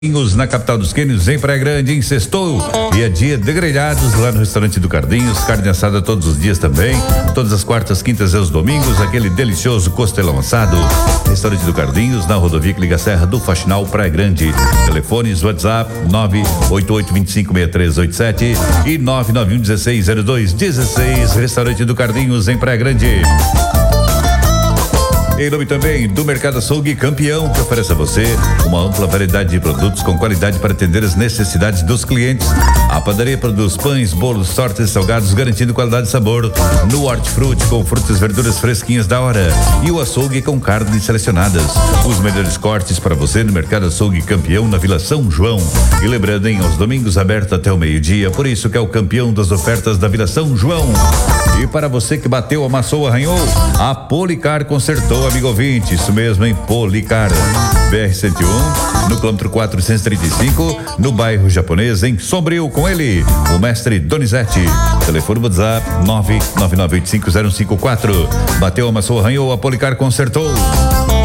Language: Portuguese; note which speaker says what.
Speaker 1: Na capital dos Quênios, em Praia Grande, em sextou. E é dia de grelhados lá no restaurante do Cardinhos, carne assada todos os dias também, todas as quartas, quintas e os domingos, aquele delicioso costelão assado. Restaurante do Cardinhos, na rodovia que liga a Serra do Faxinal, Praia Grande. Telefones, WhatsApp 988256387 e 991160216. Restaurante do Cardinhos, em Praia Grande. Em nome também do Mercado Açougue Campeão, que oferece a você uma ampla variedade de produtos com qualidade para atender as necessidades dos clientes. A padaria produz pães, bolos, tortas e salgados, garantindo qualidade e sabor. No Hortifruti, com frutas e verduras fresquinhas da hora. E o açougue com carnes selecionadas. Os melhores cortes para você no Mercado Açougue Campeão, na Vila São João. E lembrando, aos domingos aberto até o meio-dia, por isso que é o campeão das ofertas da Vila São João. E para você que bateu, amassou, arranhou, a Policar consertou, amigo ouvinte, isso mesmo, em Policar. BR-101, no quilômetro 435, no bairro Japonês, em Sombrio, com ele, o mestre Donizete. Telefone WhatsApp 999850154. Bateu, amassou, arranhou, a Policar consertou.